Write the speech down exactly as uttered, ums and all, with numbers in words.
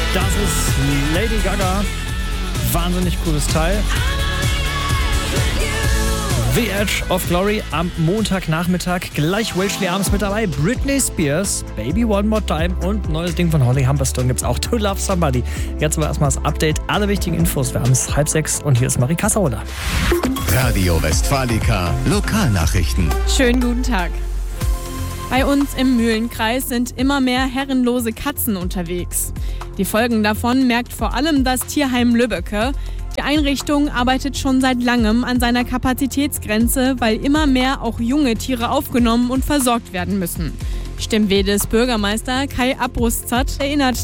Das ist Lady Gaga. Wahnsinnig cooles Teil. The Edge of Glory am Montagnachmittag. Gleich Welshly Arms mit dabei. Britney Spears, Baby One More Time und neues Ding von Holly Humberstone gibt's auch. To Love Somebody. Jetzt aber erstmal das Update. Alle wichtigen Infos. Wir haben es halb sechs und hier ist Marika Sauder. Radio Westfalica Lokalnachrichten. Schönen guten Tag. Bei uns im Mühlenkreis sind immer mehr herrenlose Katzen unterwegs. Die Folgen davon merkt vor allem das Tierheim Lübbecke. Die Einrichtung arbeitet schon seit langem an seiner Kapazitätsgrenze, weil immer mehr auch junge Tiere aufgenommen und versorgt werden müssen. Stimwedes Bürgermeister Kai Abrustzat erinnert